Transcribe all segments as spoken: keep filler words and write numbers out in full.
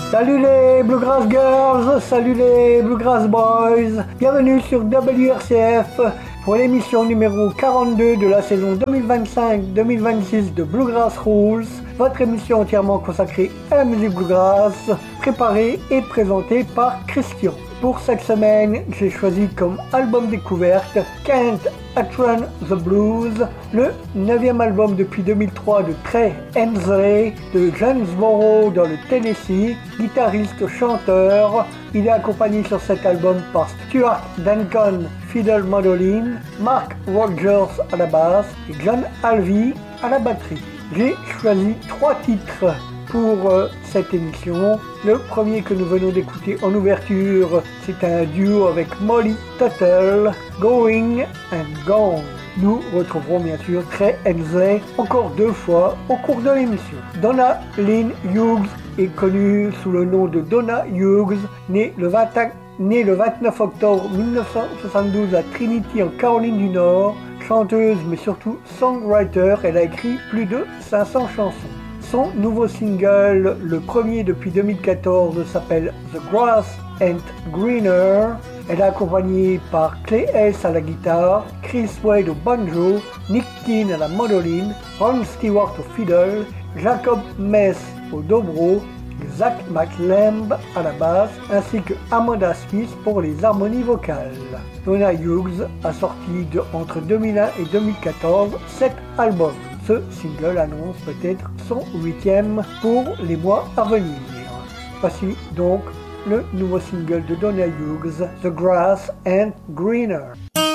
Salut les Bluegrass Girls, salut les Bluegrass Boys, bienvenue sur W R C F pour l'émission numéro quarante-deux de la saison deux mille vingt-cinq deux mille vingt-six de Bluegrass Rules, votre émission entièrement consacrée à la musique bluegrass, préparée et présentée par Christian. Pour cette semaine, j'ai choisi comme album découverte Kent Outrun the Blues, le neuvième album depuis deux mille trois de Trey Hensley de Jonesboro dans le Tennessee, guitariste-chanteur. Il est accompagné sur cet album par Stuart Duncan, fiddle mandolin, Mark Rogers à la basse et John Alvey à la batterie. J'ai choisi trois titres pour euh, cette émission. Le premier que nous venons d'écouter en ouverture, c'est un duo avec Molly Tuttle, Going and Gone. Nous retrouverons bien sûr Trey Hensley encore deux fois au cours de l'émission. Donna Lynn Hughes est connue sous le nom de Donna Hughes, née le, vingt, née le vingt-neuf octobre mille neuf cent soixante-douze à Trinity en Caroline du Nord. Chanteuse mais surtout songwriter, elle a écrit plus de cinq cents chansons. Son nouveau single, le premier depuis deux mille quatorze, s'appelle The Grass Ain't Greener. Elle est accompagnée par Clay Hess à la guitare, Chris Wade au banjo, Nick Keane à la mandoline, Ron Stewart au fiddle, Jacob Mess au dobro, Zach McLamb à la basse, ainsi que Amanda Smith pour les harmonies vocales. Donna Hughes a sorti de, entre deux mille un et deux mille quatorze sept albums. Ce single annonce peut-être son huitième pour les mois à venir. Voici donc le nouveau single de Donna Hughes, The Grass Ain't Greener.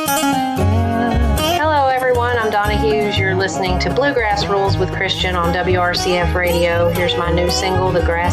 Hello everyone, I'm Donna Hughes. You're listening to Bluegrass Rules with Christian on W R C F Radio. Here's my new single, The Grass